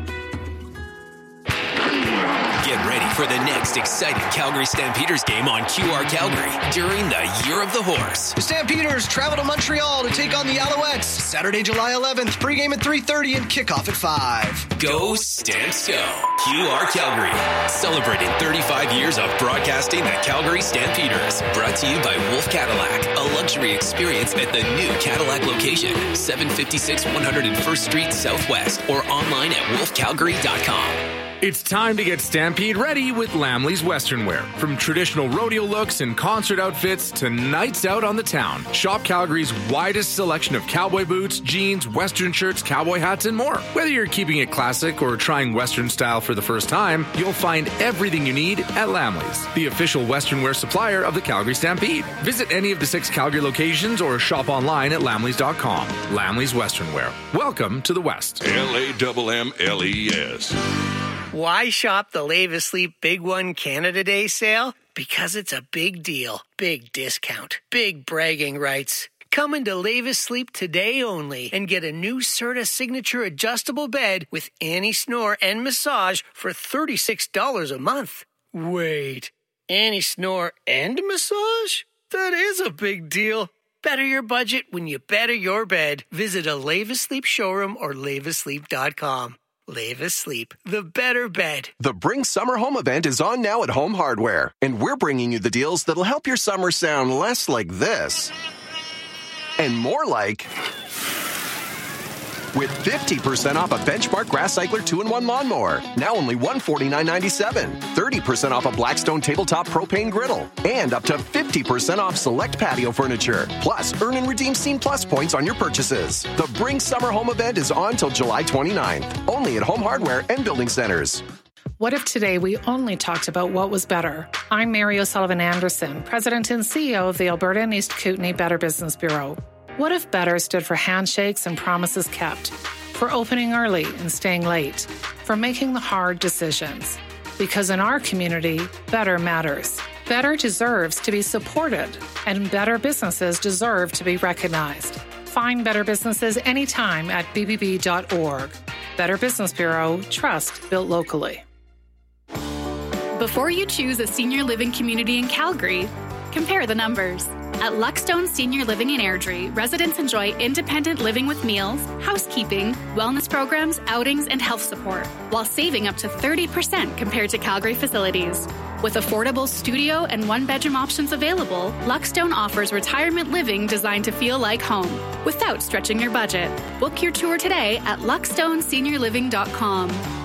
Get ready for the next exciting Calgary Stampeders game on Q R Calgary during the Year of the Horse. The Stampeders travel to Montreal to take on the Alouettes. Saturday, July eleventh, pregame at three thirty and kickoff at five. Go Stamps Go. Q R Calgary, celebrating thirty-five years of broadcasting the Calgary Stampeders. Brought to you by Wolf Cadillac, a luxury experience at the new Cadillac location, seven fifty-six one hundred first Street Southwest, or online at wolf calgary dot com. It's time to get Stampede ready with Lamley's Western Wear. From traditional rodeo looks and concert outfits to nights out on the town. Shop Calgary's widest selection of cowboy boots, jeans, Western shirts, cowboy hats, and more. Whether you're keeping it classic or trying Western style for the first time, you'll find everything you need at Lamley's, the official Western Wear supplier of the Calgary Stampede. Visit any of the six Calgary locations or shop online at lamleys dot com. Lamley's Western Wear. Welcome to the West. L A M M L E S. Why shop the Lave Asleep Big One Canada Day sale? Because it's a big deal, big discount, big bragging rights. Come into Lave Asleep today only and get a new Serta Signature adjustable bed with anti-snore and massage for thirty-six dollars a month. Wait, anti-snore and massage? That is a big deal. Better your budget when you better your bed. Visit a Lave Asleep showroom or lave asleep dot com. Lave Asleep, the better bed. The Bring Summer Home event is on now at Home Hardware, and we're bringing you the deals that'll help your summer sound less like this and more like, with fifty percent off a Benchmark Grass Cycler two in one lawnmower, now only one hundred forty-nine dollars and ninety-seven cents, thirty percent off a Blackstone tabletop propane griddle, and up to fifty percent off select patio furniture. Plus, earn and redeem Scene Plus points on your purchases. The Bring Summer Home event is on till July twenty-ninth, only at Home Hardware and Building Centers. What if today we only talked about what was better? I'm Mary O'Sullivan Anderson, President and C E O of the Alberta and East Kootenay Better Business Bureau. What if better stood for handshakes and promises kept, for opening early and staying late, for making the hard decisions? Because in our community, better matters. Better deserves to be supported, and better businesses deserve to be recognized. Find better businesses anytime at b b b dot org. Better Business Bureau, trust built locally. Before you choose a senior living community in Calgary, compare the numbers. At Luckstone Senior Living in Airdrie, residents enjoy independent living with meals, housekeeping, wellness programs, outings, and health support, while saving up to thirty percent compared to Calgary facilities. With affordable studio and one-bedroom options available, Luckstone offers retirement living designed to feel like home, without stretching your budget. Book your tour today at luckstone senior living dot com.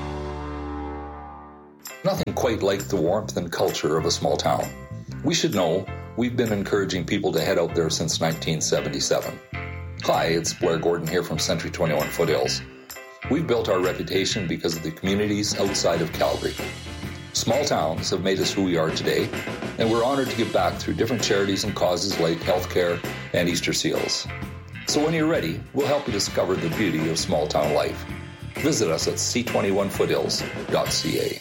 Nothing quite like the warmth and culture of a small town. We should know we've been encouraging people to head out there since nineteen seventy-seven. Hi, it's Blair Gordon here from Century twenty-one Foothills. We've built our reputation because of the communities outside of Calgary. Small towns have made us who we are today, and we're honored to give back through different charities and causes like healthcare and Easter seals. So when you're ready, we'll help you discover the beauty of small town life. Visit us at c twenty-one foothills dot c a.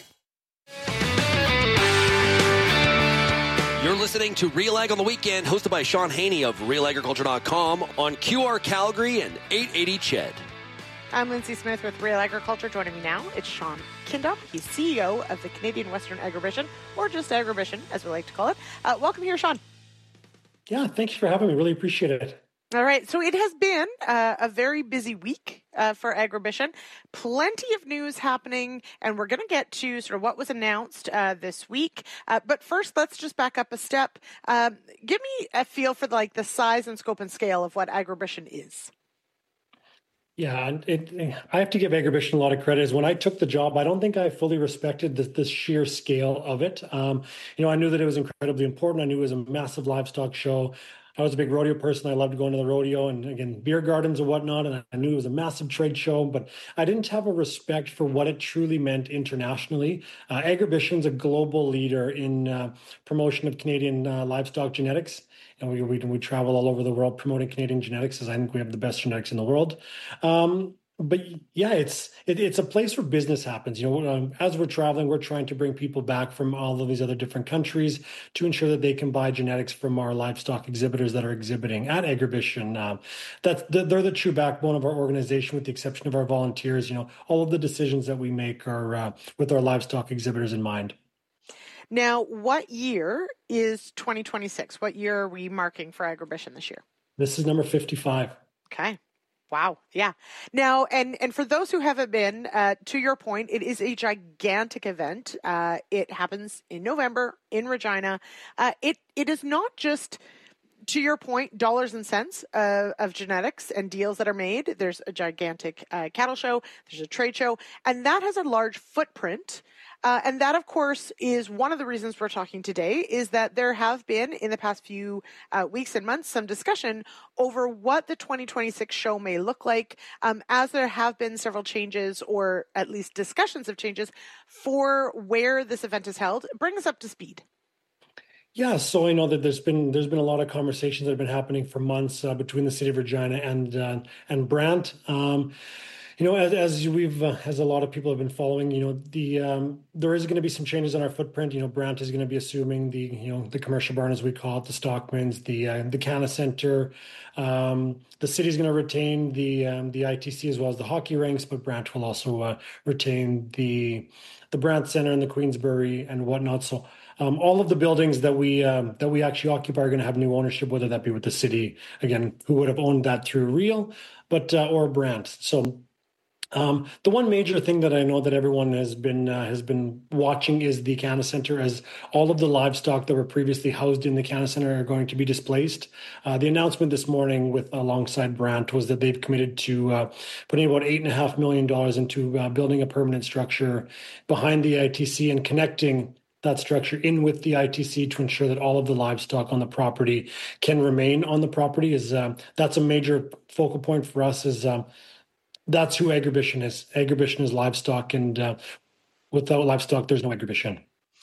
You're listening to Real Ag on the Weekend, hosted by Sean Haney of real agriculture dot com on Q R Calgary and eight eighty C H E D. I'm Lindsay Smith with Real Agriculture. Joining me now, it's Sean Kindup. He's C E O of the Canadian Western Agribition, or just Agribition, as we like to call it. Uh, welcome here, Sean. Yeah, thanks for having me. Really appreciate it. All right, so it has been uh, a very busy week uh, for Agribition. Plenty of news happening, and we're going to get to sort of what was announced uh, this week. Uh, but first, let's just back up a step. Um, give me a feel for like the size and scope and scale of what Agribition is. Yeah, it, I have to give Agribition a lot of credit. Is when I took the job, I don't think I fully respected the, the sheer scale of it. Um, you know, I knew that it was incredibly important. I knew it was a massive livestock show. I was a big rodeo person. I loved going to the rodeo and, again, beer gardens and whatnot. And I knew it was a massive trade show, but I didn't have a respect for what it truly meant internationally. Uh, Agribition's a global leader in uh, promotion of Canadian uh, livestock genetics. And we, we we travel all over the world promoting Canadian genetics, as I think we have the best genetics in the world. Um, but yeah, it's it, it's a place where business happens. You know, um, as we're traveling, we're trying to bring people back from all of these other different countries to ensure that they can buy genetics from our livestock exhibitors that are exhibiting at Agribition. Um, that's they're the true backbone of our organization, with the exception of our volunteers. You know, all of the decisions that we make are uh, with our livestock exhibitors in mind. Now, what year is twenty twenty-six? What year are we marking for Agribition this year? This is number fifty-five. Okay. Wow. Yeah. Now, and, and for those who haven't been, uh, to your point, it is a gigantic event. Uh, it happens in November in Regina. Uh, it it is not just, to your point, dollars and cents uh, of genetics and deals that are made. There's a gigantic uh, cattle show. There's a trade show, and that has a large footprint. Uh, and that, of course, is one of the reasons we're talking today, is that there have been, in the past few uh, weeks and months, some discussion over what the twenty twenty-six show may look like, um, as there have been several changes, or at least discussions of changes, for where this event is held. Bring us up to speed. Yeah, so I know that there's been there's been a lot of conversations that have been happening for months uh, between the city of Regina and uh, and Brant. Um, You know, as, as we've, uh, as a lot of people have been following, you know, the um, there is going to be some changes in our footprint. You know, Brant is going to be assuming the, you know, the commercial barn, as we call it, the Stockmans, the uh, the Canna Center. Um, the city is going to retain the um, the I T C as well as the hockey rinks, but Brant will also uh, retain the the Brant Center and the Queensbury and whatnot. So um, all of the buildings that we um, that we actually occupy are going to have new ownership, whether that be with the city again, who would have owned that through Real, but uh, or Brant. So. Um, the one major thing that I know that everyone has been uh, has been watching is the Canna Center, as all of the livestock that were previously housed in the Canna Center are going to be displaced. Uh, the announcement this morning with alongside Brant was that they've committed to uh, putting about eight and a half million dollars into uh, building a permanent structure behind the I T C and connecting that structure in with the I T C to ensure that all of the livestock on the property can remain on the property. Is uh, that's a major focal point for us. Is um, That's who Agribition is. Agribition is livestock, and uh, without livestock, there's no Agribition.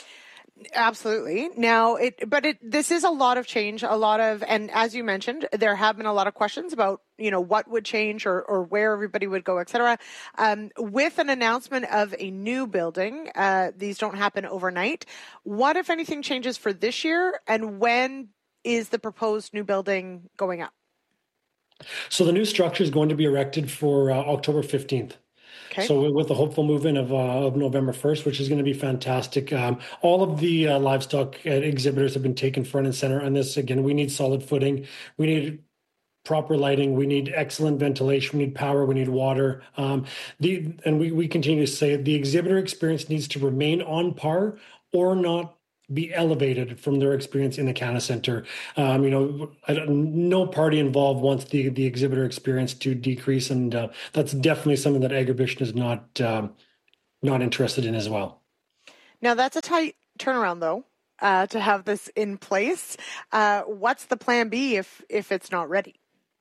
Absolutely. Now, it, but it, this is a lot of change, a lot of, and as you mentioned, there have been a lot of questions about, you know, what would change or, or where everybody would go, et cetera. Um, with an announcement of a new building, uh, these don't happen overnight. What, if anything, changes for this year, and when is the proposed new building going up? So the new structure is going to be erected for uh, October fifteenth. Okay. So with the hopeful move-in of, uh, of November first, which is going to be fantastic. Um, all of the uh, livestock exhibitors have been taken front and center on this. Again, we need solid footing. We need proper lighting. We need excellent ventilation. We need power. We need water. Um, the and we, we continue to say the exhibitor experience needs to remain on par or not be elevated from their experience in the Canada Centre. Um, you know, I don't, no party involved wants the the exhibitor experience to decrease, and uh, that's definitely something that Agribition is not um, not interested in as well. Now, that's a tight turnaround, though, uh, to have this in place. Uh, what's the plan B if if it's not ready?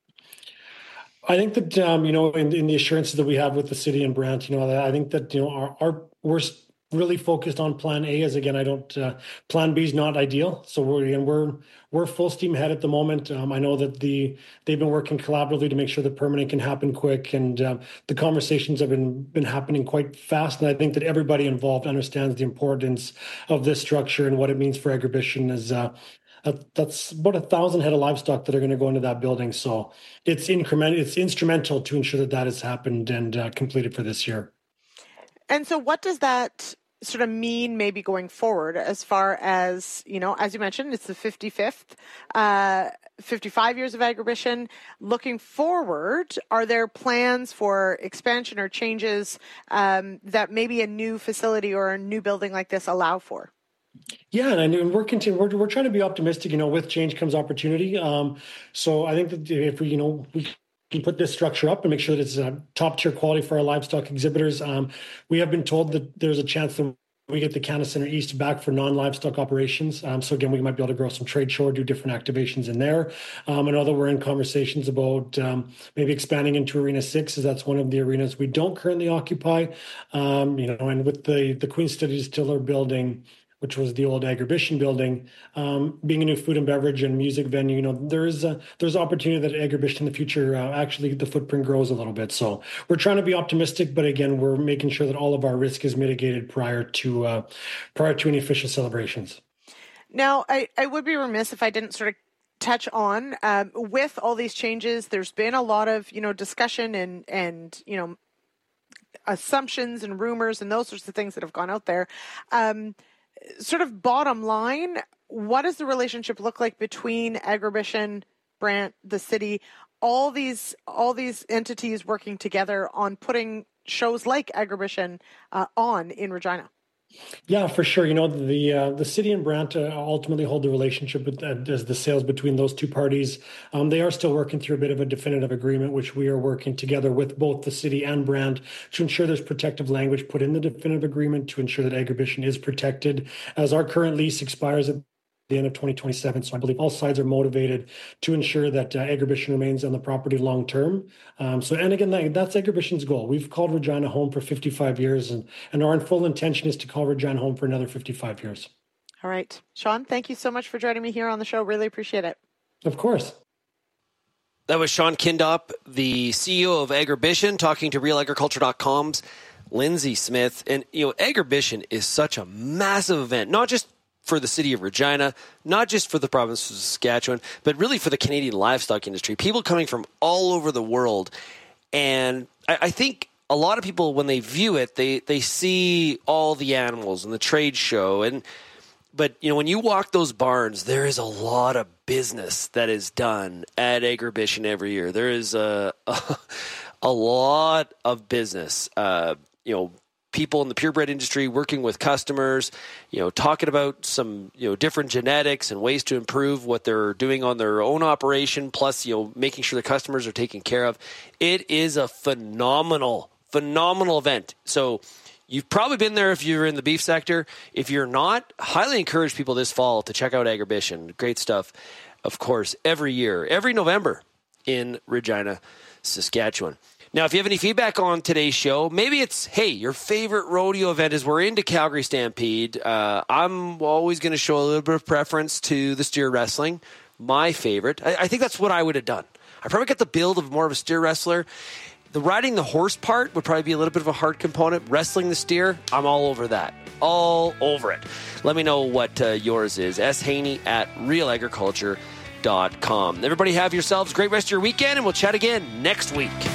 I think that um, you know, in, in the assurances that we have with the city and Brant, you know, I think that you know our our worst. Really focused on plan A, as again, I don't, uh, plan B is not ideal. So we're, again, we're, we're full steam ahead at the moment. Um, I know that the, they've been working collaboratively to make sure the permitting can happen quick, and uh, the conversations have been, been happening quite fast. And I think that everybody involved understands the importance of this structure and what it means for Agribition. Is uh, that, that's about a thousand head of livestock that are going to go into that building. So it's increment, it's instrumental to ensure that that has happened and uh, completed for this year. And so what does that sort of mean maybe going forward as far as, you know, as you mentioned, it's the fifty-fifth, uh, fifty-five years of Agribition. Looking forward, are there plans for expansion or changes um, that maybe a new facility or a new building like this allow for? Yeah, and we're continuing. We're, we're trying to be optimistic. You know, with change comes opportunity. Um, so I think that if we, you know, we can put this structure up and make sure that it's a top tier quality for our livestock exhibitors. Um, we have been told that there's a chance that we get the Canada Centre East back for non-livestock operations. Um, so again, we might be able to grow some trade show, do different activations in there. Um, I know that we're in conversations about um, maybe expanding into Arena Six, as that's one of the arenas we don't currently occupy. Um, you know, and with the the Queen City Distiller building, which was the old Agribition building, um, being a new food and beverage and music venue, you know, there's a, there's opportunity that Agribition in the future, uh, actually the footprint grows a little bit. So we're trying to be optimistic, but again, we're making sure that all of our risk is mitigated prior to uh, prior to any official celebrations. Now, I, I would be remiss if I didn't sort of touch on, um, with all these changes, there's been a lot of, you know, discussion and, and, you know, assumptions and rumors and those sorts of things that have gone out there. Um, Sort of bottom line, what does the relationship look like between Agribition, Brant, the city, all these all these entities working together on putting shows like Agribition uh, on in Regina? Yeah, for sure. You know, the uh, the city and Brant uh, ultimately hold the relationship with, uh, as the sales between those two parties. Um, they are still working through a bit of a definitive agreement, which we are working together with both the city and Brant to ensure there's protective language put in the definitive agreement to ensure that Agribition is protected, as our current lease expires at the end of twenty twenty-seven. So I believe all sides are motivated to ensure that uh, Agribition remains on the property long term. Um, so, and again, that, that's Agribition's goal. We've called Regina home for fifty-five years, and, and our full intention is to call Regina home for another fifty-five years. All right. Sean, thank you so much for joining me here on the show. Really appreciate it. Of course. That was Sean Kindop, the C E O of Agribition, talking to Real Agriculture dot com's Lindsay Smith. And, you know, Agribition is such a massive event, not just for the city of Regina, not just for the province of Saskatchewan, but really for the Canadian livestock industry. People coming from all over the world. And I, I think a lot of people, when they view it, they, they see all the animals and the trade show. And But, you know, when you walk those barns, there is a lot of business that is done at Agribition every year. There is a, a, a lot of business, uh, you know, people in the purebred industry working with customers, you know, talking about some, you know, different genetics and ways to improve what they're doing on their own operation, plus, you know, making sure the customers are taken care of. It is a phenomenal, phenomenal event. So you've probably been there if you're in the beef sector. If you're not, highly encourage people this fall to check out Agribition. Great stuff, of course, every year, every November in Regina, Saskatchewan. Now, if you have any feedback on today's show, maybe it's, hey, your favorite rodeo event is we're into Calgary Stampede. Uh, I'm always going to show a little bit of preference to the steer wrestling, my favorite. I, I think that's what I would have done. I probably got the build of more of a steer wrestler. The riding the horse part would probably be a little bit of a hard component. Wrestling the steer, I'm all over that. All over it. Let me know what uh, yours is. S. Haney at Real Agriculture dot com. Everybody have yourselves a great rest of your weekend, and we'll chat again next week.